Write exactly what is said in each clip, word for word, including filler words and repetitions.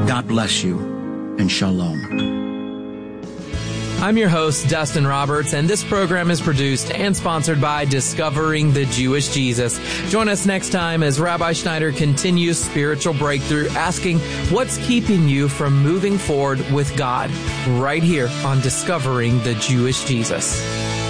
God bless you, and shalom. I'm your host, Dustin Roberts, and this program is produced and sponsored by Discovering the Jewish Jesus. Join us next time as Rabbi Schneider continues spiritual breakthrough, asking what's keeping you from moving forward with God, right here on Discovering the Jewish Jesus.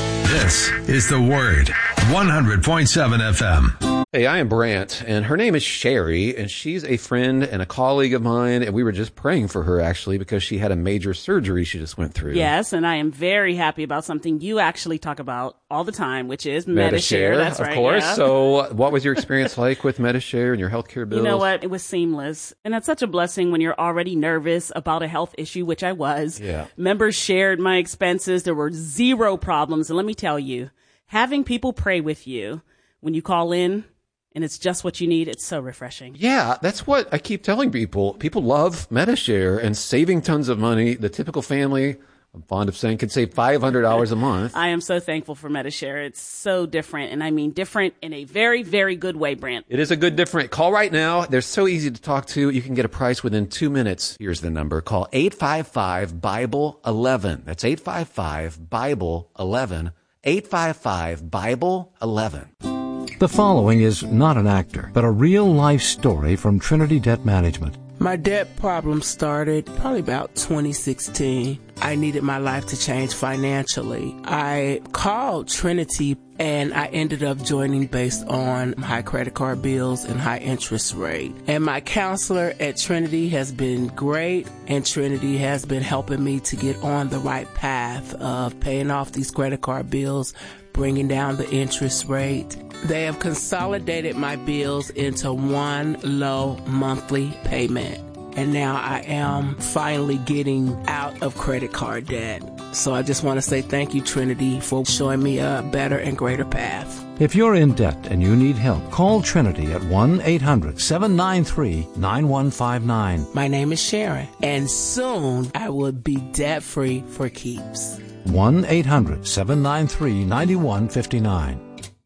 This is The Word, one hundred point seven F M. Hey, I am Brant, and her name is Sherry, and she's a friend and a colleague of mine, and we were just praying for her, actually, because she had a major surgery she just went through. Yes, and I am very happy about something you actually talk about all the time, which is Medi-Share. That's right. Of course. Yeah. So what was your experience like with Medi-Share and your healthcare bills? You know what? It was seamless. And that's such a blessing when you're already nervous about a health issue, which I was. Yeah. Members shared my expenses. There were zero problems. And let me tell you, having people pray with you when you call in, and it's just what you need, it's so refreshing. Yeah, that's what I keep telling people. People love Medi-Share and saving tons of money. The typical family, I'm fond of saying, can save five hundred dollars a month. I am so thankful for Medi-Share. It's so different, and I mean different in a very, very good way, Brant. It is a good different. Call right now. They're so easy to talk to. You can get a price within two minutes. Here's the number. Call eight five five, Bible eleven. That's eight five five, Bible eleven. eight five five, Bible eleven. The following is not an actor, but a real-life story from Trinity Debt Management. My debt problem started probably about twenty sixteen. I needed my life to change financially. I called Trinity and I ended up joining based on high credit card bills and high interest rate. And my counselor at Trinity has been great, and Trinity has been helping me to get on the right path of paying off these credit card bills, bringing down the interest rate. They have consolidated my bills into one low monthly payment. And now I am finally getting out of credit card debt. So I just want to say thank you, Trinity, for showing me a better and greater path. If you're in debt and you need help, call Trinity at one eight hundred, seven nine three, nine one five nine. My name is Sharon, and soon I will be debt-free for keeps. one eight hundred, seven nine three, nine one five nine.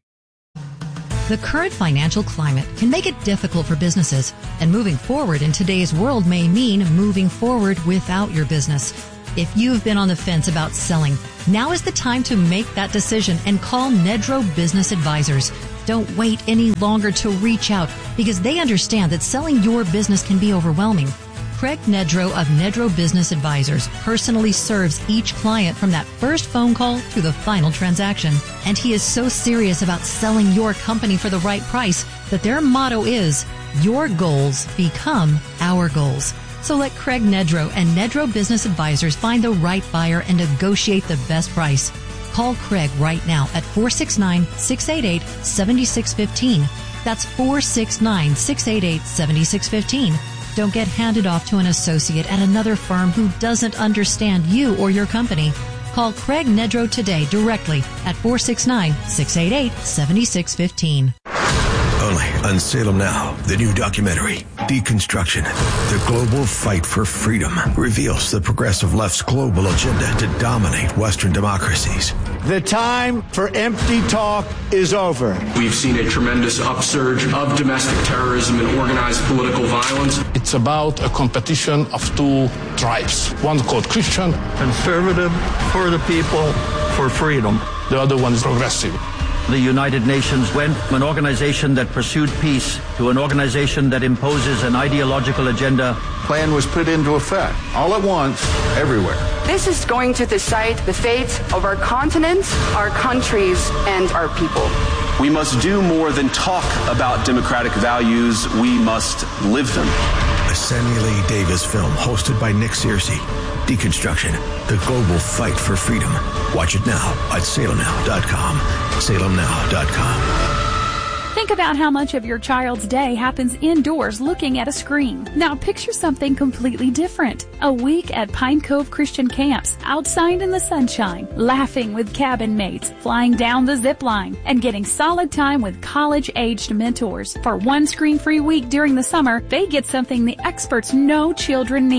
The current financial climate can make it difficult for businesses, and moving forward in today's world may mean moving forward without your business. If you've been on the fence about selling, now is the time to make that decision and call Nedro Business Advisors. Don't wait any longer to reach out, because they understand that selling your business can be overwhelming. Craig Nedro of Nedro Business Advisors personally serves each client from that first phone call to the final transaction. And he is so serious about selling your company for the right price that their motto is, your goals become our goals. So let Craig Nedro and Nedro Business Advisors find the right buyer and negotiate the best price. Call Craig right now at four six nine, six eight eight, seven six one five. That's four six nine, six eight eight, seven six one five. Don't get handed off to an associate at another firm who doesn't understand you or your company. Call Craig Nedro today directly at four six nine, six eight eight, seven six one five. Only on Salem Now, the new documentary, Deconstruction, the global fight for freedom, reveals the progressive left's global agenda to dominate Western democracies. The time for empty talk is over. We've seen a tremendous upsurge of domestic terrorism and organized political violence. It's about a competition of two tribes. One called Christian. Conservative for the people, for freedom. The other one is progressive. The United Nations went from an organization that pursued peace to an organization that imposes an ideological agenda. Plan was put into effect, all at once, everywhere. This is going to decide the fate of our continent, our countries, and our people. We must do more than talk about democratic values. We must live them. A Samuel A. Davis film hosted by Nick Searcy. Deconstruction, the global fight for freedom. Watch it now at salem now dot com. salem now dot com. Think about how much of your child's day happens indoors looking at a screen. Now picture something completely different. A week at Pine Cove Christian Camps, outside in the sunshine, laughing with cabin mates, flying down the zip line, and getting solid time with college-aged mentors. For one screen-free week during the summer, they get something the experts know children need.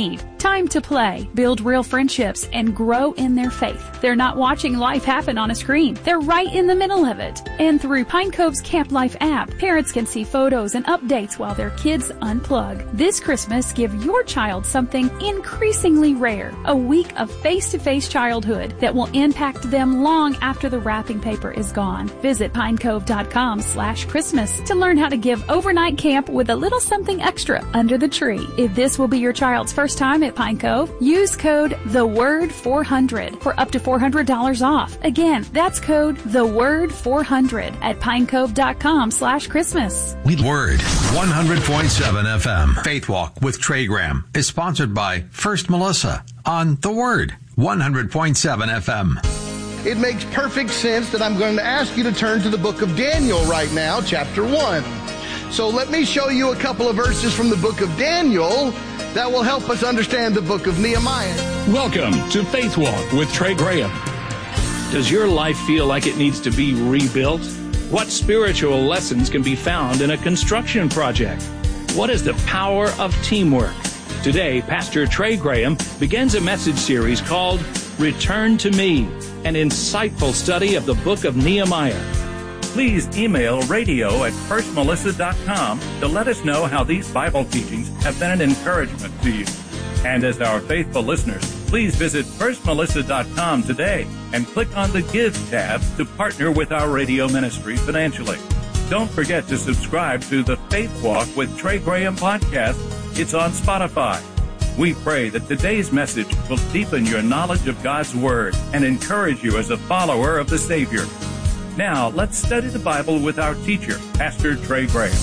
time to play, build real friendships, and grow in their faith. They're not watching life happen on a screen. They're right in the middle of it. And through Pine Cove's Camp Life app, parents can see photos and updates while their kids unplug. This Christmas, give your child something increasingly rare, a week of face-to-face childhood that will impact them long after the wrapping paper is gone. Visit pinecove.com slash Christmas to learn how to give overnight camp with a little something extra under the tree. If this will be your child's first time at Pine Cove, use code the word four hundred for up to four hundred dollars off. Again, that's code the word four hundred at pinecove.com slash Christmas. Word one hundred point seven F M. Faith Walk with Trey Graham is sponsored by First Melissa on The Word one hundred point seven F M. It makes perfect sense that I'm going to ask you to turn to the book of Daniel right now, chapter one. So let me show you a couple of verses from the book of Daniel that will help us understand the book of Nehemiah. Welcome to Faith Walk with Trey Graham. Does your life feel like it needs to be rebuilt? What spiritual lessons can be found in a construction project? What is the power of teamwork? Today, Pastor Trey Graham begins a message series called Return to Me, an insightful study of the book of Nehemiah. Please email radio at first melissa dot com to let us know how these Bible teachings have been an encouragement to you. And as our faithful listeners, please visit first melissa dot com today and click on the Give tab to partner with our radio ministry financially. Don't forget to subscribe to the Faith Walk with Trey Graham podcast. It's on Spotify. We pray that today's message will deepen your knowledge of God's Word and encourage you as a follower of the Savior. Now, let's study the Bible with our teacher, Pastor Trey Graham.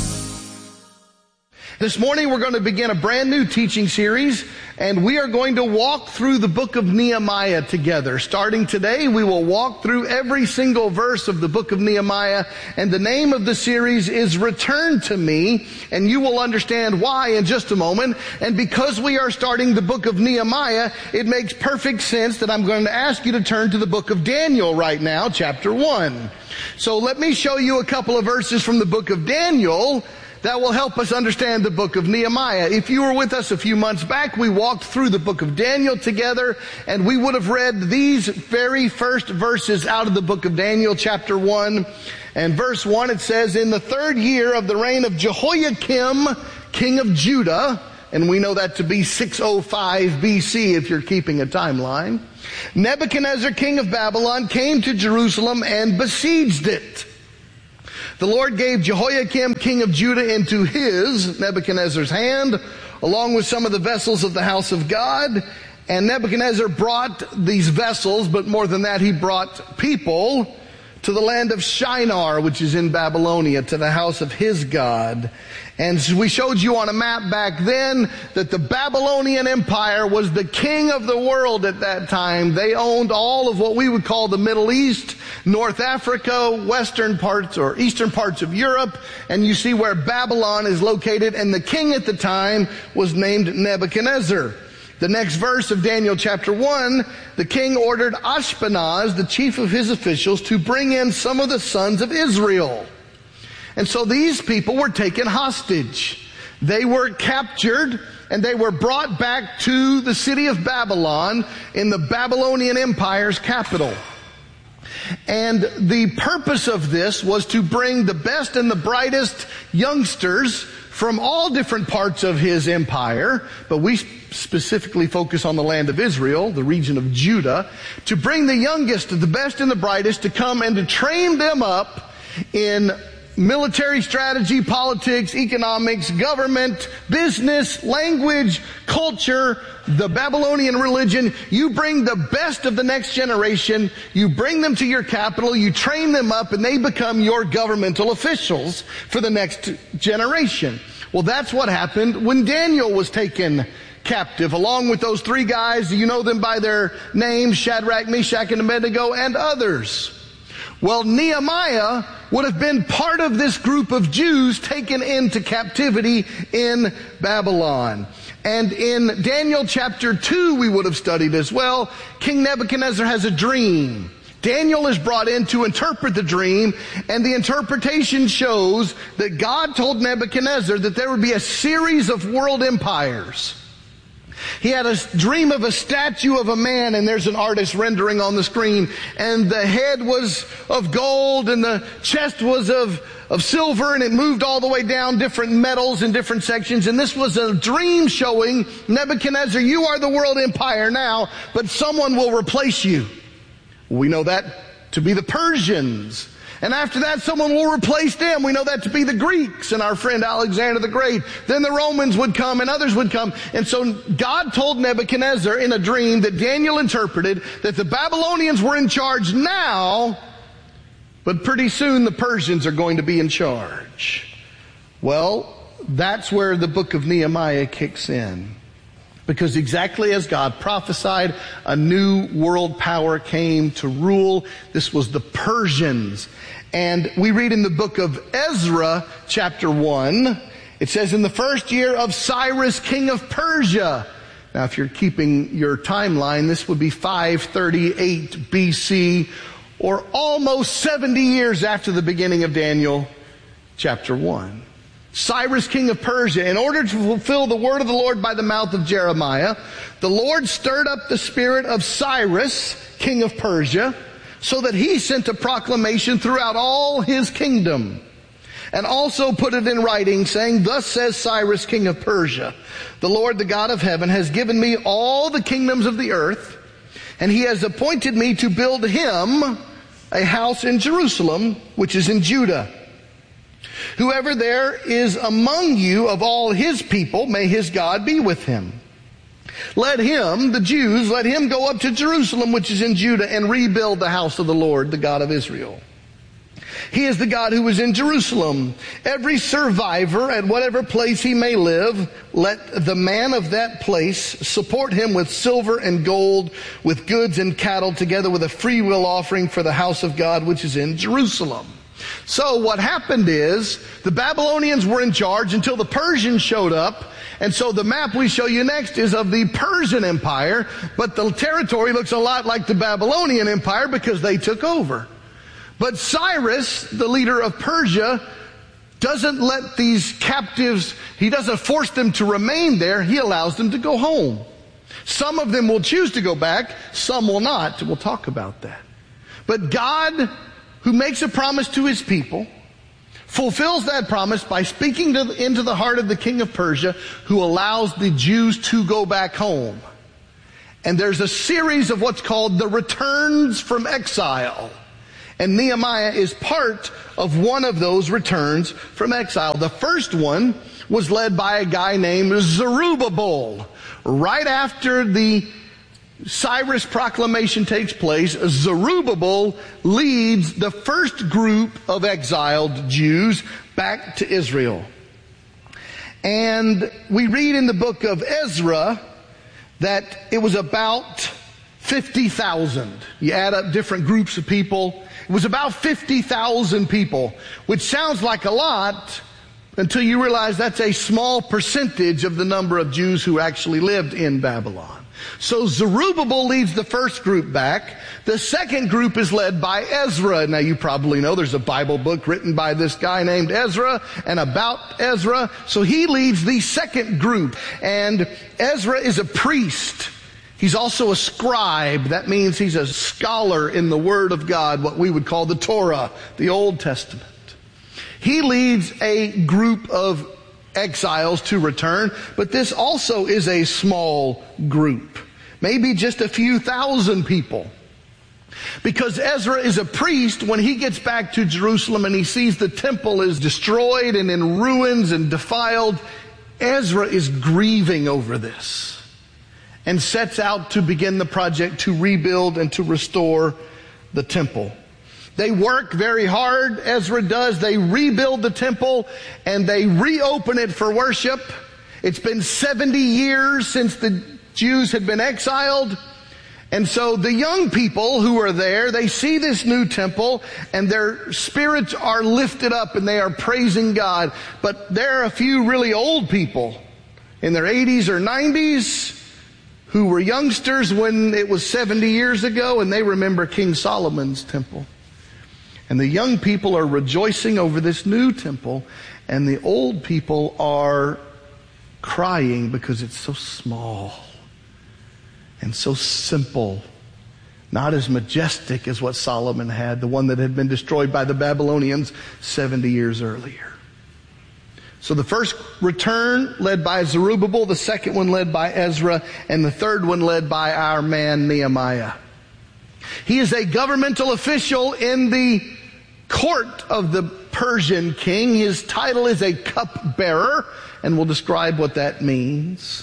This morning we're going to begin a brand new teaching series, and we are going to walk through the book of Nehemiah together. Starting today, we will walk through every single verse of the book of Nehemiah, and the name of the series is Return to Me, and you will understand why in just a moment. And because we are starting the book of Nehemiah, it makes perfect sense that I'm going to ask you to turn to the book of Daniel right now, chapter one. So let me show you a couple of verses from the book of Daniel that will help us understand the book of Nehemiah. If you were with us a few months back, we walked through the book of Daniel together, and we would have read these very first verses out of the book of Daniel, chapter one. And verse one, it says, "In the third year of the reign of Jehoiakim, king of Judah," and we know that to be six oh five B C if you're keeping a timeline, "Nebuchadnezzar, king of Babylon, came to Jerusalem and besieged it. The Lord gave Jehoiakim, king of Judah, into his, Nebuchadnezzar's hand, along with some of the vessels of the house of God. And Nebuchadnezzar brought these vessels, but more than that, he brought people to the land of Shinar, which is in Babylonia, to the house of his God. And we showed you on a map back then that the Babylonian Empire was the king of the world at that time. They owned all of what we would call the Middle East, North Africa, western parts or eastern parts of Europe. And you see where Babylon is located. And the king at the time was named Nebuchadnezzar. The next verse of Daniel chapter one, the king ordered Ashpenaz, the chief of his officials, to bring in some of the sons of Israel. And so these people were taken hostage. They were captured and they were brought back to the city of Babylon in the Babylonian Empire's capital. And the purpose of this was to bring the best and the brightest youngsters from all different parts of his empire, but we specifically focus on the land of Israel, the region of Judah, to bring the youngest, the best and the brightest to come and to train them up in military strategy, politics, economics, government, business, language, culture, the Babylonian religion. You bring the best of the next generation, you bring them to your capital, you train them up, and they become your governmental officials for the next generation. Well, that's what happened when Daniel was taken captive, along with those three guys. You know them by their names, Shadrach, Meshach, and Abednego, and others. Well, Nehemiah would have been part of this group of Jews taken into captivity in Babylon. And in Daniel chapter two, we would have studied as well, King Nebuchadnezzar has a dream. Daniel is brought in to interpret the dream, and the interpretation shows that God told Nebuchadnezzar that there would be a series of world empires. He had a dream of a statue of a man, and there's an artist rendering on the screen, and the head was of gold and the chest was of, of silver, and it moved all the way down different metals in different sections. And this was a dream showing Nebuchadnezzar, you are the world empire now, but someone will replace you. We know that to be the Persians. And after that, someone will replace them. We know that to be the Greeks and our friend Alexander the Great. Then the Romans would come and others would come. And so God told Nebuchadnezzar in a dream that Daniel interpreted that the Babylonians were in charge now, but pretty soon the Persians are going to be in charge. Well, that's where the book of Nehemiah kicks in. Because exactly as God prophesied, a new world power came to rule. This was the Persians. And we read in the book of Ezra, chapter one, it says, in the first year of Cyrus, king of Persia. Now, if you're keeping your timeline, this would be five thirty-eight B C, or almost seventy years after the beginning of Daniel, chapter one. Cyrus, king of Persia, in order to fulfill the word of the Lord by the mouth of Jeremiah, the Lord stirred up the spirit of Cyrus, king of Persia, so that he sent a proclamation throughout all his kingdom, and also put it in writing, saying, thus says Cyrus, king of Persia, the Lord, the God of heaven, has given me all the kingdoms of the earth, and he has appointed me to build him a house in Jerusalem, which is in Judah. Whoever there is among you of all his people, may his God be with him. Let him, the Jews, let him go up to Jerusalem, which is in Judah, and rebuild the house of the Lord, the God of Israel. He is the God who is in Jerusalem. Every survivor at whatever place he may live, let the man of that place support him with silver and gold, with goods and cattle, together with a freewill offering for the house of God, which is in Jerusalem. So what happened is the Babylonians were in charge until the Persians showed up. And so the map we show you next is of the Persian Empire, but the territory looks a lot like the Babylonian Empire because they took over. But Cyrus, the leader of Persia, doesn't let these captives, he doesn't force them to remain there, he allows them to go home. Some of them will choose to go back, some will not. We'll talk about that. But God, who makes a promise to his people, fulfills that promise by speaking to the, into the heart of the king of Persia, who allows the Jews to go back home. And there's a series of what's called the returns from exile. And Nehemiah is part of one of those returns from exile. The first one was led by a guy named Zerubbabel. Right after the Cyrus proclamation takes place, Zerubbabel leads the first group of exiled Jews back to Israel. And we read in the book of Ezra that it was about fifty thousand. You add up different groups of people. It was about fifty thousand people, which sounds like a lot until you realize that's a small percentage of the number of Jews who actually lived in Babylon. So Zerubbabel leads the first group back. The second group is led by Ezra. Now you probably know there's a Bible book written by this guy named Ezra and about Ezra. So he leads the second group. And Ezra is a priest. He's also a scribe. That means he's a scholar in the Word of God, what we would call the Torah, the Old Testament. He leads a group of exiles to return, but this also is a small group. Maybe just a few thousand people. Because Ezra is a priest, when he gets back to Jerusalem and he sees the temple is destroyed and in ruins and defiled, Ezra is grieving over this and sets out to begin the project to rebuild and to restore the temple. They work very hard, Ezra does. They rebuild the temple and they reopen it for worship. It's been seventy years since the Jews had been exiled. And so the young people who are there, they see this new temple and their spirits are lifted up and they are praising God. But there are a few really old people in their eighties or nineties who were youngsters when it was seventy years ago, and they remember King Solomon's temple. And the young people are rejoicing over this new temple, and the old people are crying because it's so small and so simple. Not as majestic as what Solomon had, the one that had been destroyed by the Babylonians seventy years earlier. So the first return led by Zerubbabel, the second one led by Ezra, and the third one led by our man Nehemiah. He is a governmental official in the court of the Persian king. His title is a cupbearer, and we'll describe what that means.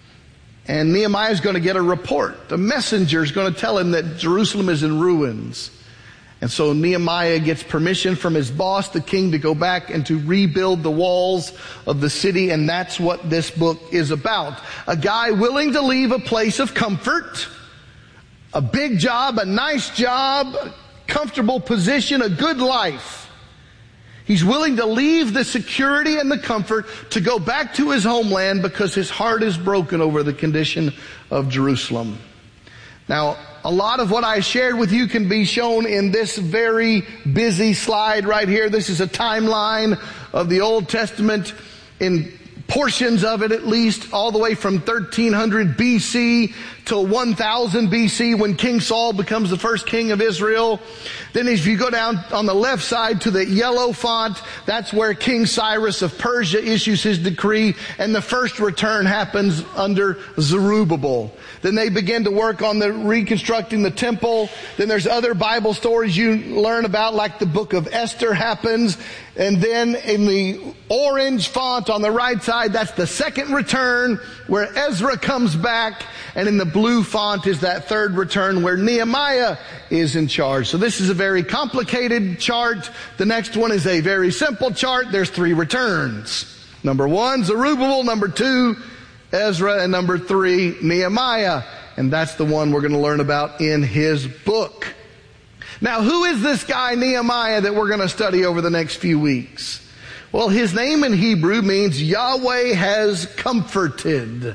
And Nehemiah is going to get a report. The messenger is going to tell him that Jerusalem is in ruins. And so Nehemiah gets permission from his boss, the king, to go back and to rebuild the walls of the city. And that's what this book is about. A guy willing to leave a place of comfort, a big job, a nice job, a comfortable position, a good life. He's willing to leave the security and the comfort to go back to his homeland because his heart is broken over the condition of Jerusalem. Now, a lot of what I shared with you can be shown in this very busy slide right here. This is a timeline of the Old Testament in portions of it at least, all the way from thirteen hundred B C till one thousand B C when King Saul becomes the first king of Israel. Then if you go down on the left side to the yellow font, that's where King Cyrus of Persia issues his decree, and the first return happens under Zerubbabel. Then they begin to work on the reconstructing the temple. Then there's other Bible stories you learn about, like the book of Esther happens. And then in the orange font on the right side, that's the second return where Ezra comes back. And in the blue font is that third return where Nehemiah is in charge. So this is a very complicated chart. The next one is a very simple chart. There's three returns. Number one, Zerubbabel. Number two, Ezra. And number three, Nehemiah. And that's the one we're going to learn about in his book. Now, who is this guy Nehemiah that we're going to study over the next few weeks? Well, his name in Hebrew means Yahweh has comforted.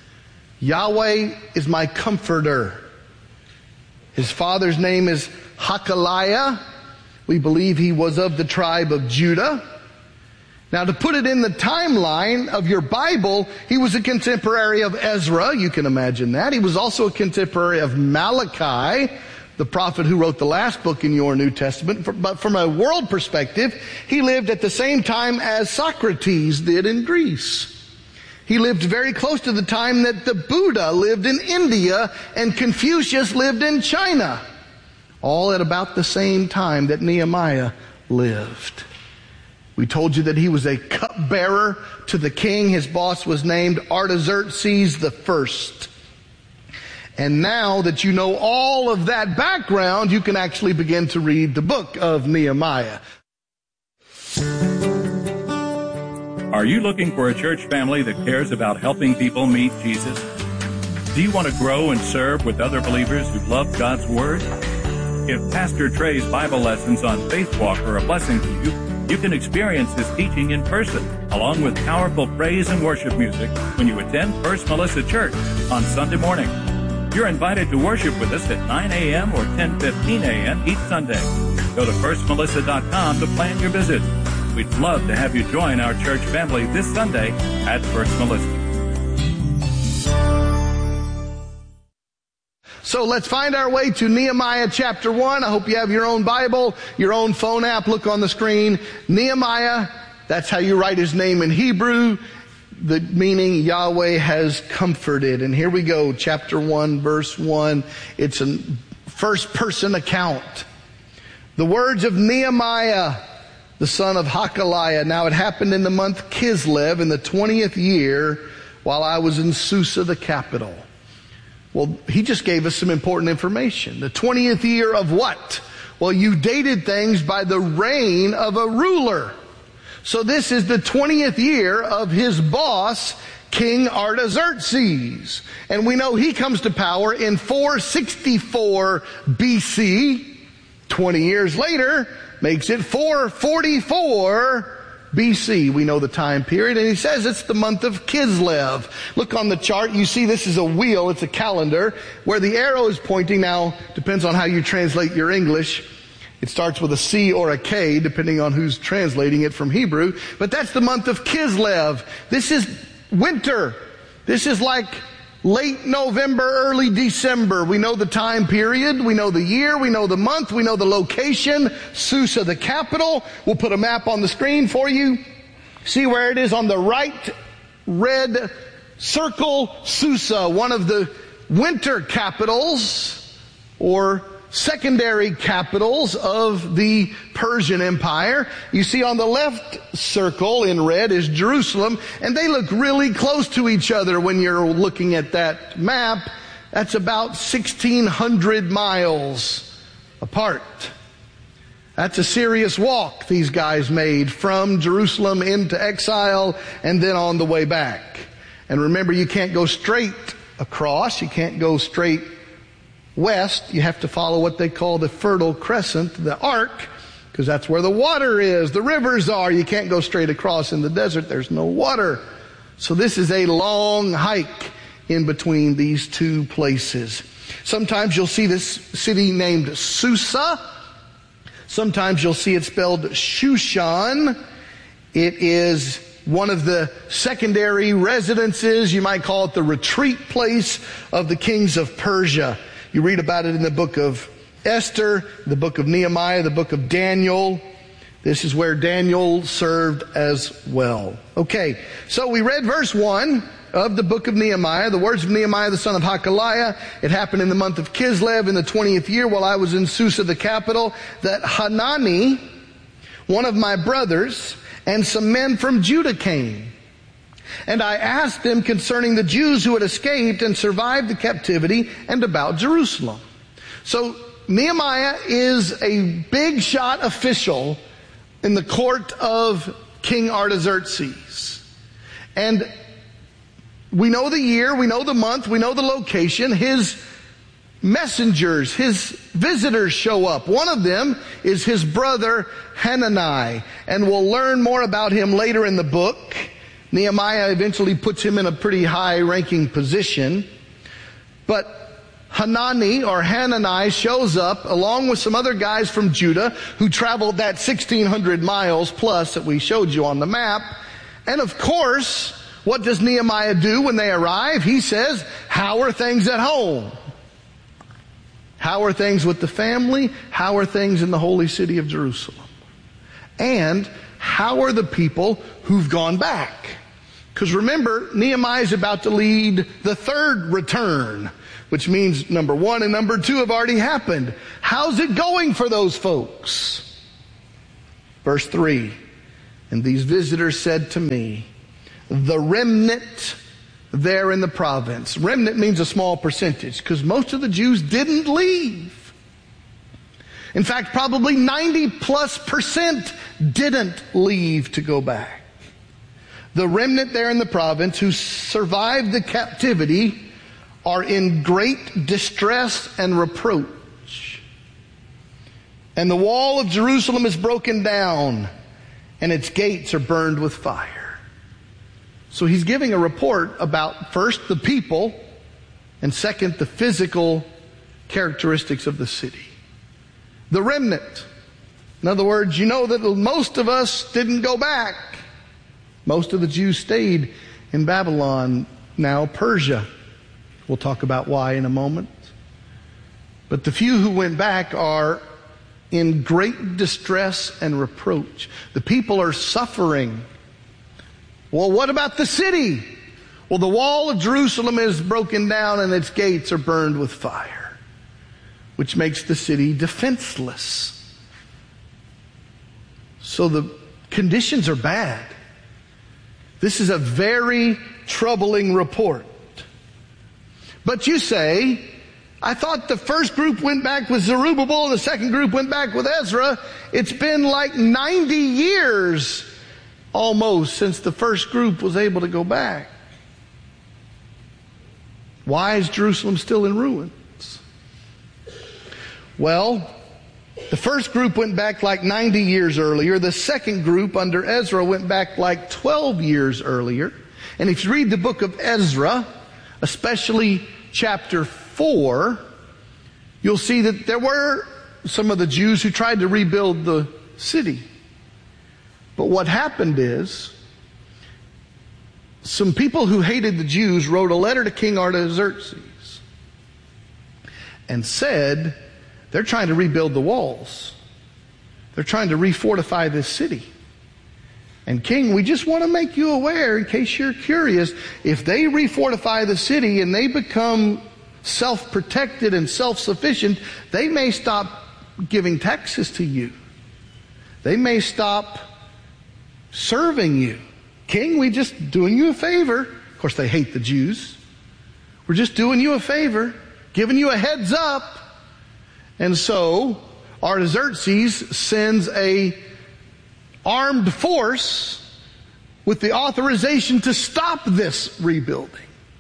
Yahweh is my comforter. His father's name is Hakaliah. We believe he was of the tribe of Judah. Now, to put it in the timeline of your Bible, he was a contemporary of Ezra. You can imagine that. He was also a contemporary of Malachi, the prophet who wrote the last book in your New Testament. But from a world perspective, he lived at the same time as Socrates did in Greece. He lived very close to the time that the Buddha lived in India and Confucius lived in China. All at about the same time that Nehemiah lived. We told you that he was a cupbearer to the king. His boss was named Artaxerxes the First. And now that you know all of that background, you can actually begin to read the book of Nehemiah. Are you looking for a church family that cares about helping people meet Jesus? Do you want to grow and serve with other believers who love God's Word? If Pastor Trey's Bible lessons on Faith Walk are a blessing to you, you can experience his teaching in person, along with powerful praise and worship music when you attend First Melissa Church on Sunday morning. You're invited to worship with us at nine a.m. or ten fifteen a.m. each Sunday. Go to first melissa dot com to plan your visit. We'd love to have you join our church family this Sunday at First Melissa. So let's find our way to Nehemiah chapter one. I hope you have your own Bible, your own phone app. Look on the screen. Nehemiah, that's how you write his name in Hebrew. The meaning Yahweh has comforted. And here we go, chapter one, verse one. It's a first person account. The words of Nehemiah, the son of Hakaliah. Now it happened in the month Kislev in the twentieth year while I was in Susa, the capital. Well, he just gave us some important information. The twentieth year of what? Well, you dated things by the reign of a ruler. So this is the twentieth year of his boss, King Artaxerxes. And we know he comes to power in four sixty-four B C. twenty years later makes it four forty-four B C. We know the time period. And he says it's the month of Kislev. Look on the chart. You see this is a wheel. It's a calendar where the arrow is pointing. Now, depends on how you translate your English. It starts with a C or a K, depending on who's translating it from Hebrew. But that's the month of Kislev. This is winter. This is like late November, early December. We know the time period, we know the year, we know the month, we know the location. Susa, the capital. We'll put a map on the screen for you. See where it is on the right red circle. Susa, one of the winter capitals or secondary capitals of the Persian Empire. You see on the left circle in red is Jerusalem, and they look really close to each other when you're looking at that map. That's about sixteen hundred miles apart. That's a serious walk these guys made from Jerusalem into exile and then on the way back. And remember, you can't go straight across. You can't go straight west. You have to follow what they call the Fertile Crescent, the arc, because that's where the water is, the rivers are. You can't go straight across in the desert. There's no water. So this is a long hike in between these two places. Sometimes you'll see this city named Susa. Sometimes you'll see it spelled Shushan. It is one of the secondary residences. You might call it the retreat place of the kings of Persia. You read about it in the book of Esther, the book of Nehemiah, the book of Daniel. This is where Daniel served as well. Okay, so we read verse one of the book of Nehemiah, the words of Nehemiah the son of Hakaliah. It happened in the month of Kislev in the twentieth year while I was in Susa, the capital, that Hanani, one of my brothers, and some men from Judah came. And I asked them concerning the Jews who had escaped and survived the captivity and about Jerusalem. So Nehemiah is a big shot official in the court of King Artaxerxes. And we know the year, we know the month, we know the location. His messengers, his visitors show up. One of them is his brother Hanani. And we'll learn more about him later in the book. Nehemiah eventually puts him in a pretty high-ranking position. But Hanani or Hanani shows up along with some other guys from Judah who traveled that sixteen hundred miles plus that we showed you on the map. And of course, what does Nehemiah do when they arrive? He says, how are things at home? How are things with the family? How are things in the holy city of Jerusalem? And how are the people who've gone back? Because remember, Nehemiah is about to lead the third return, which means number one and number two have already happened. How's it going for those folks? Verse three, and these visitors said to me, the remnant there in the province. Remnant means a small percentage, because most of the Jews didn't leave. In fact, probably ninety plus percent didn't leave to go back. The remnant there in the province who survived the captivity are in great distress and reproach. And the wall of Jerusalem is broken down, and its gates are burned with fire. So he's giving a report about, first, the people, and second, the physical characteristics of the city. The remnant. In other words, you know that most of us didn't go back. Most of the Jews stayed in Babylon, now Persia. We'll talk about why in a moment. But the few who went back are in great distress and reproach. The people are suffering. Well, what about the city? Well, the wall of Jerusalem is broken down and its gates are burned with fire, which makes the city defenseless. So the conditions are bad. This is a very troubling report. But you say, I thought the first group went back with Zerubbabel and the second group went back with Ezra. It's been like ninety years almost since the first group was able to go back. Why is Jerusalem still in ruins? Well, the first group went back like ninety years earlier. The second group under Ezra went back like twelve years earlier. And if you read the book of Ezra, especially chapter four, you'll see that there were some of the Jews who tried to rebuild the city. But what happened is, some people who hated the Jews wrote a letter to King Artaxerxes and said they're trying to rebuild the walls. They're trying to refortify this city. And King, we just want to make you aware, in case you're curious, if they refortify the city and they become self-protected and self-sufficient, they may stop giving taxes to you. They may stop serving you. King, we just doing you a favor. Of course, they hate the Jews. We're just doing you a favor, giving you a heads up. And so, Artaxerxes sends a armed force with the authorization to stop this rebuilding.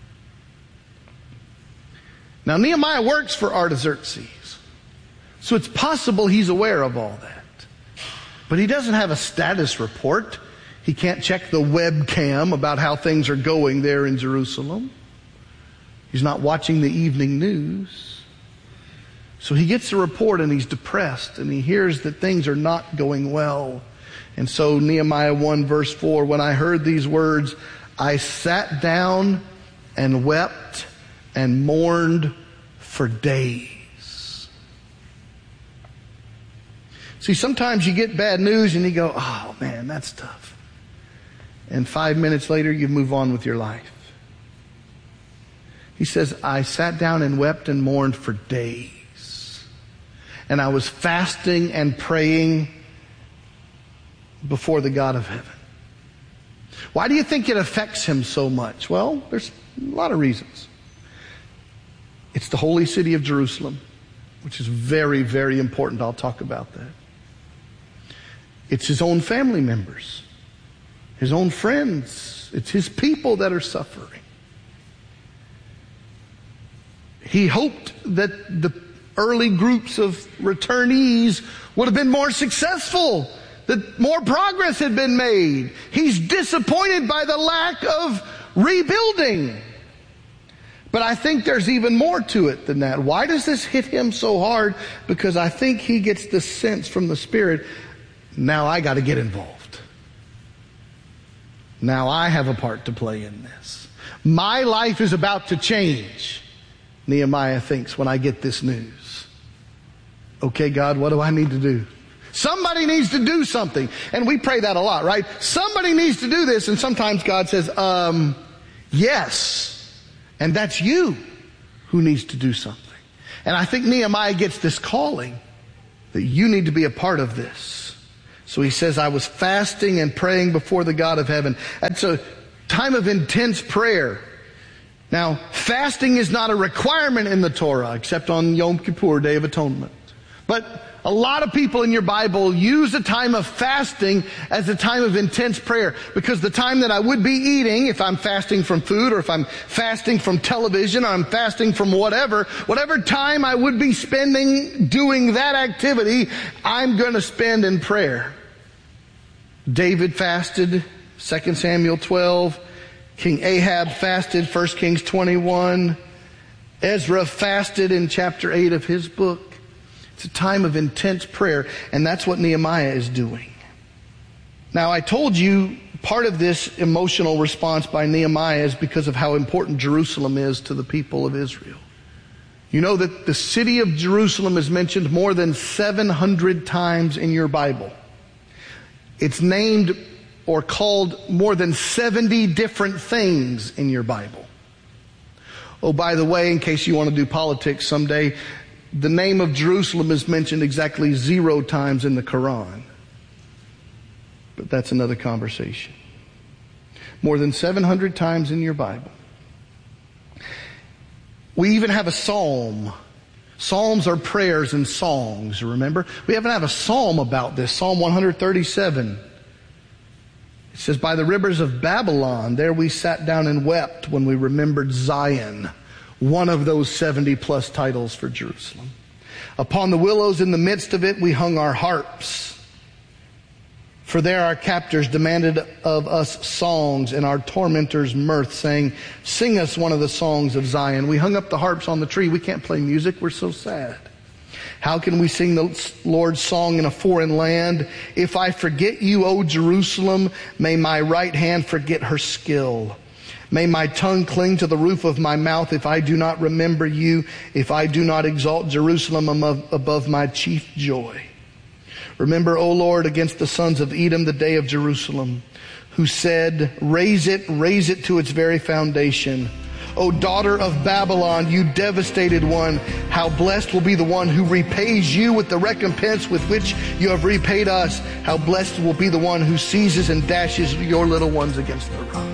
Now, Nehemiah works for Artaxerxes, so it's possible he's aware of all that. But he doesn't have a status report. He can't check the webcam about how things are going there in Jerusalem. He's not watching the evening news. So he gets a report and he's depressed and he hears that things are not going well. And so Nehemiah one verse four, when I heard these words, I sat down and wept and mourned for days. See, sometimes you get bad news and you go, oh man, that's tough. And five minutes later, you move on with your life. He says, I sat down and wept and mourned for days. And I was fasting and praying before the God of heaven. Why do you think it affects him so much? Well, there's a lot of reasons. It's the holy city of Jerusalem, which is very, very important. I'll talk about that. It's his own family members, his own friends. It's his people that are suffering. He hoped that the early groups of returnees would have been more successful, that more progress had been made. He's disappointed by the lack of rebuilding. But I think there's even more to it than that. Why does this hit him so hard? Because I think he gets the sense from the Spirit, now I got to get involved. Now I have a part to play in this. My life is about to change, Nehemiah thinks, when I get this news. Okay, God, what do I need to do? Somebody needs to do something. And we pray that a lot, right? Somebody needs to do this. And sometimes God says, um, yes. And that's you who needs to do something. And I think Nehemiah gets this calling that you need to be a part of this. So he says, I was fasting and praying before the God of heaven. That's a time of intense prayer. Now, fasting is not a requirement in the Torah, except on Yom Kippur, Day of Atonement. But a lot of people in your Bible use a time of fasting as a time of intense prayer, because the time that I would be eating, if I'm fasting from food or if I'm fasting from television or I'm fasting from whatever, whatever time I would be spending doing that activity, I'm going to spend in prayer. David fasted, Second Samuel twelve. King Ahab fasted, First Kings twenty-one. Ezra fasted in chapter eight of his book. It's a time of intense prayer, and that's what Nehemiah is doing. Now, I told you part of this emotional response by Nehemiah is because of how important Jerusalem is to the people of Israel. You know that the city of Jerusalem is mentioned more than seven hundred times in your Bible. It's named or called more than seventy different things in your Bible. Oh, by the way, in case you want to do politics someday, the name of Jerusalem is mentioned exactly zero times in the Quran. But that's another conversation. More than seven hundred times in your Bible. We even have a psalm. Psalms are prayers and songs, remember? We even have a psalm about this, Psalm one thirty-seven. It says, by the rivers of Babylon, there we sat down and wept when we remembered Zion, one of those seventy plus titles for Jerusalem. Upon the willows in the midst of it, we hung our harps. For there our captors demanded of us songs and our tormentors mirth, saying, sing us one of the songs of Zion. We hung up the harps on the tree. We can't play music. We're so sad. How can we sing the Lord's song in a foreign land? If I forget you, O Jerusalem, may my right hand forget her skill. May my tongue cling to the roof of my mouth if I do not remember you, if I do not exalt Jerusalem above my chief joy. Remember, O Lord, against the sons of Edom the day of Jerusalem, who said, raise it, raise it to its very foundation. O daughter of Babylon, you devastated one, how blessed will be the one who repays you with the recompense with which you have repaid us. How blessed will be the one who seizes and dashes your little ones against the rock.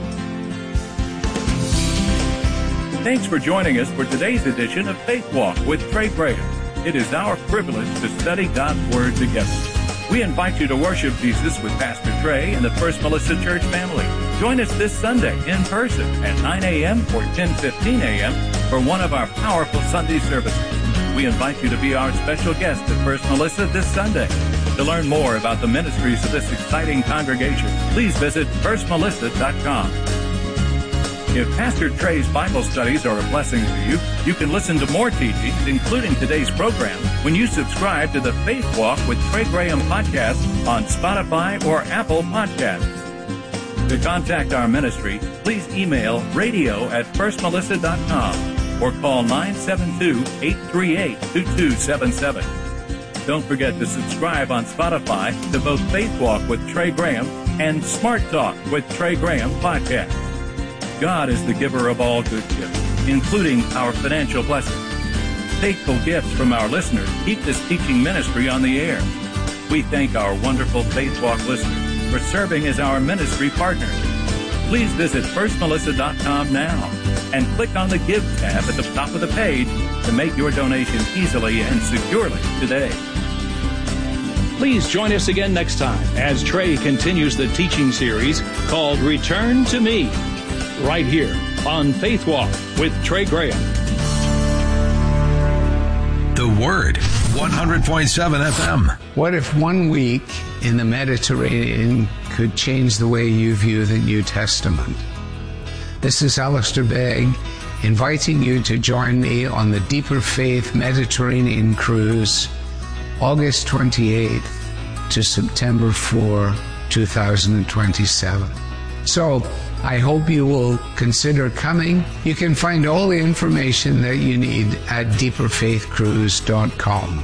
Thanks for joining us for today's edition of Faith Walk with Trey Graham. It is our privilege to study God's Word together. We invite you to worship Jesus with Pastor Trey and the First Melissa Church family. Join us this Sunday in person at nine a.m. or ten fifteen a.m. for one of our powerful Sunday services. We invite you to be our special guest at First Melissa this Sunday. To learn more about the ministries of this exciting congregation, please visit first melissa dot com. If Pastor Trey's Bible studies are a blessing to you, you can listen to more teachings, including today's program, when you subscribe to the Faith Walk with Trey Graham podcast on Spotify or Apple Podcasts. To contact our ministry, please email radio at first melissa dot com or call nine seven two, eight three eight, two two seven seven. Don't forget to subscribe on Spotify to both Faith Walk with Trey Graham and Smart Talk with Trey Graham podcast. God is the giver of all good gifts, including our financial blessings. Faithful gifts from our listeners keep this teaching ministry on the air. We thank our wonderful Faith Walk listeners for serving as our ministry partners. Please visit first melissa dot com now and click on the Give tab at the top of the page to make your donation easily and securely today. Please join us again next time as Trey continues the teaching series called Return to Me, right here on Faith Walk with Trey Graham. The Word, one hundred point seven F M. What if one week in the Mediterranean could change the way you view the New Testament? This is Alistair Begg, inviting you to join me on the Deeper Faith Mediterranean Cruise, August twenty-eighth to September fourth, two thousand twenty-seven. So, I hope you will consider coming. You can find all the information that you need at deeper faith cruise dot com.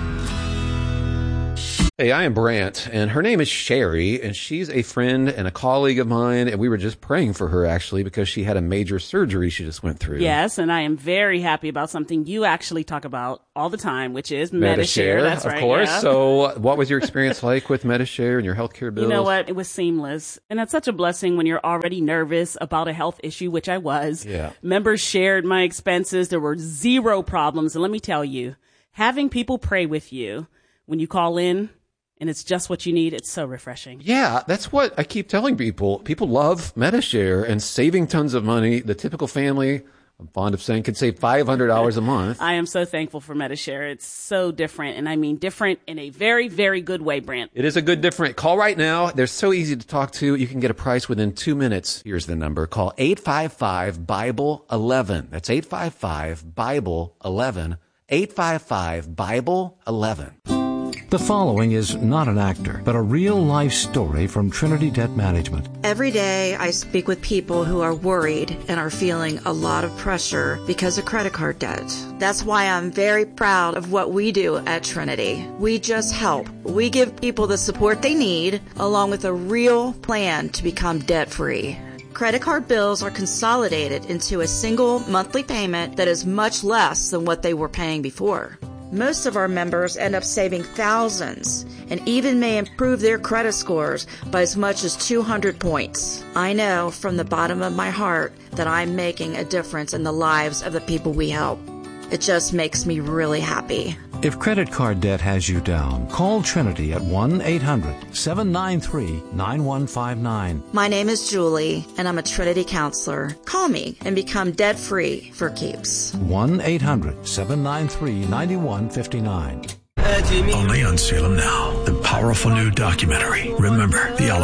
Hey, I am Brant, and her name is Sherry, and she's a friend and a colleague of mine, and we were just praying for her, actually, because she had a major surgery she just went through. Yes, and I am very happy about something you actually talk about all the time, which is Medi-Share. That's right, of course. Yeah. So what was your experience like with Medi-Share and your healthcare bills? You know what? It was seamless, and it's such a blessing when you're already nervous about a health issue, which I was. Yeah. Members shared my expenses. There were zero problems, and let me tell you, having people pray with you when you call in, and it's just what you need, it's so refreshing. Yeah, that's what I keep telling people. People love Medi-Share and saving tons of money. The typical family, I'm fond of saying, could save five hundred dollars a month. I am so thankful for Medi-Share. It's so different, and I mean different in a very, very good way, Brant. It is a good different. Call right now. They're so easy to talk to. You can get a price within two minutes. Here's the number. Call eight five five, Bible eleven. That's eight five five, Bible eleven. eight five five, Bible eleven. The following is not an actor, but a real-life story from Trinity Debt Management. Every day I speak with people who are worried and are feeling a lot of pressure because of credit card debt. That's why I'm very proud of what we do at Trinity. We just help. We give people the support they need, along with a real plan to become debt-free. Credit card bills are consolidated into a single monthly payment that is much less than what they were paying before. Most of our members end up saving thousands and even may improve their credit scores by as much as two hundred points. I know from the bottom of my heart that I'm making a difference in the lives of the people we help. It just makes me really happy. If credit card debt has you down, call Trinity at one eight hundred, seven nine three, nine one five nine. My name is Julie, and I'm a Trinity counselor. Call me and become debt-free for keeps. one eight hundred, seven nine three, nine one five nine. Only on Salem Now, the powerful new documentary, Remember the Alamo.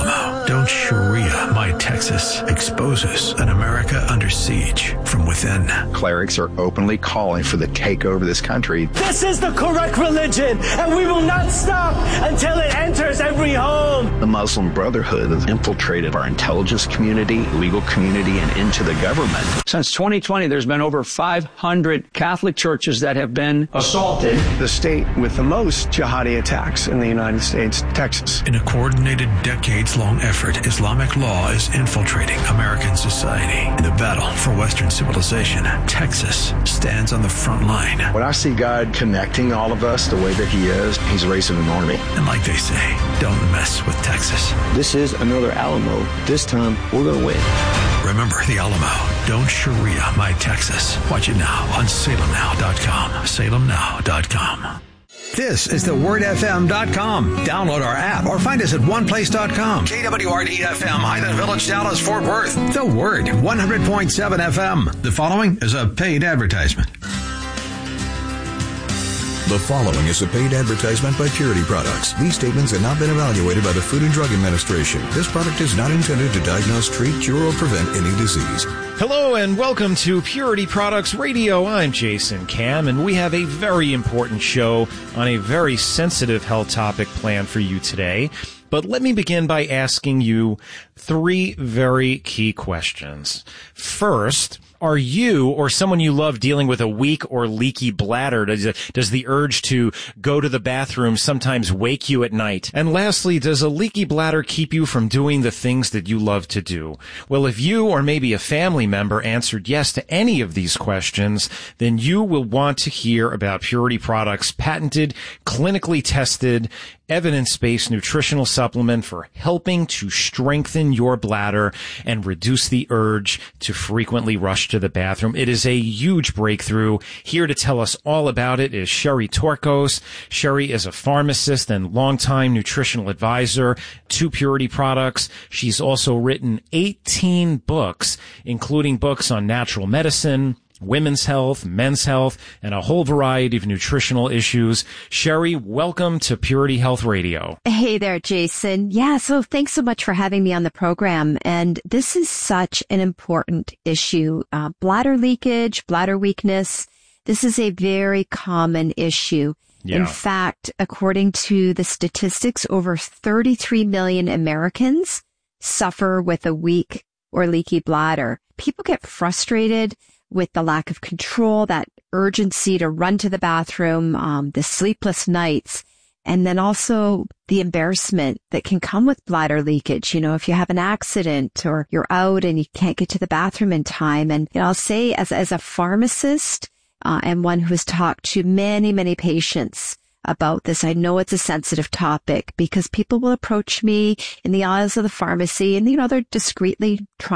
Don't Sharia My Texas exposes an America under siege from within. Clerics are openly calling for the takeover of this country. This is the correct religion, and we will not stop until it enters every home. The Muslim Brotherhood has infiltrated our intelligence community, legal community, and into the government. Since twenty twenty, there's been over five hundred Catholic churches that have been assaulted. The state with the most jihadi attacks in the United States, Texas. In a coordinated, decades-long effort, Islamic law is infiltrating American society. In the battle for Western civilization, Texas stands on the front line. When I see God connecting all of us the way that he is, he's raising an army. And like they say, don't mess with Texas. This is another Alamo. This time, we're going to win. Remember the Alamo. Don't Sharia My Texas. Watch it now on Salem Now dot com. Salem Now dot com. This is the word f m dot com. Download our app or find us at one place dot com. K W R D F M, Highland Village, Dallas, Fort Worth. The Word, one hundred point seven F M. The following is a paid advertisement. The following is a paid advertisement by Purity Products. These statements have not been evaluated by the Food and Drug Administration. This product is not intended to diagnose, treat, cure, or prevent any disease. Hello and welcome to Purity Products Radio. I'm Jason Cam, and we have a very important show on a very sensitive health topic planned for you today. But let me begin by asking you three very key questions. First, are you or someone you love dealing with a weak or leaky bladder? Does, does the urge to go to the bathroom sometimes wake you at night? And lastly, does a leaky bladder keep you from doing the things that you love to do? Well, if you or maybe a family member answered yes to any of these questions, then you will want to hear about Purity Products' patented, clinically tested, evidence-based nutritional supplement for helping to strengthen your bladder and reduce the urge to frequently rush to the bathroom. It is a huge breakthrough. Here to tell us all about it is Sherry Torkos. Sherry is a pharmacist and longtime nutritional advisor to Purity Products. She's also written eighteen books, including books on natural medicine, women's health, men's health, and a whole variety of nutritional issues. Sherry, welcome to Purity Health Radio. Hey there, Jason. Yeah, so thanks so much for having me on the program. And this is such an important issue. Uh, bladder leakage, bladder weakness. This is a very common issue. Yeah. In fact, according to the statistics, over thirty-three million Americans suffer with a weak or leaky bladder. People get frustrated with the lack of control, that urgency to run to the bathroom, um, the sleepless nights, and then also the embarrassment that can come with bladder leakage. You know, if you have an accident or you're out and you can't get to the bathroom in time. And you know, I'll say as, as a pharmacist uh, and one who has talked to many, many patients about this, I know it's a sensitive topic because people will approach me in the aisles of the pharmacy and, you know, they're discreetly trying